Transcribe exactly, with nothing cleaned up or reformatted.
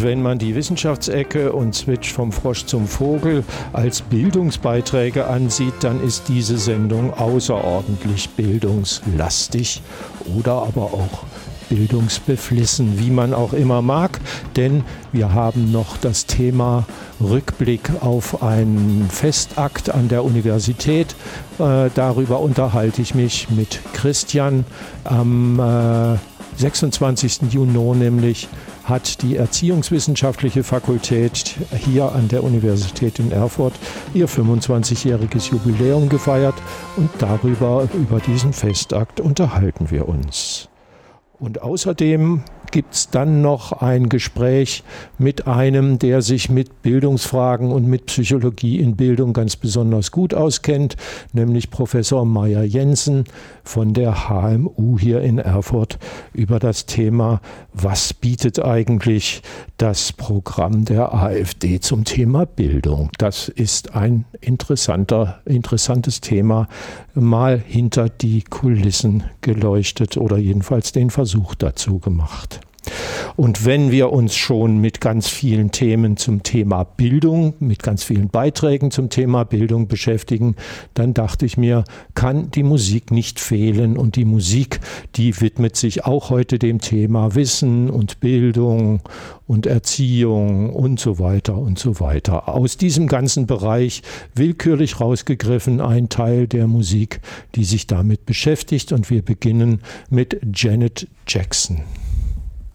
Und wenn man die Wissenschaftsecke und Switch vom Frosch zum Vogel als Bildungsbeiträge ansieht, dann ist diese Sendung außerordentlich bildungslastig oder aber auch bildungsbeflissen, wie man auch immer mag, denn wir haben noch das Thema Rückblick auf einen Festakt an der Universität. Äh, darüber unterhalte ich mich mit Christian. Am äh, sechsundzwanzigsten Juni nämlich hat die Erziehungswissenschaftliche Fakultät hier an der Universität in Erfurt ihr fünfundzwanzigjähriges Jubiläum gefeiert und darüber, über diesen Festakt unterhalten wir uns. Und außerdem gibt es dann noch ein Gespräch mit einem, der sich mit Bildungsfragen und mit Psychologie in Bildung ganz besonders gut auskennt, nämlich Professor Meier Jensen von der H M U hier in Erfurt über das Thema, was bietet eigentlich das Programm der AfD zum Thema Bildung. Das ist ein interessanter, interessantes Thema, mal hinter die Kulissen geleuchtet oder jedenfalls den Versuch dazu gemacht. Und wenn wir uns schon mit ganz vielen Themen zum Thema Bildung, mit ganz vielen Beiträgen zum Thema Bildung beschäftigen, dann dachte ich mir, kann die Musik nicht fehlen. Und die Musik, die widmet sich auch heute dem Thema Wissen und Bildung und Erziehung und so weiter und so weiter. Aus diesem ganzen Bereich willkürlich rausgegriffen ein Teil der Musik, die sich damit beschäftigt. Und wir beginnen mit Janet Jackson.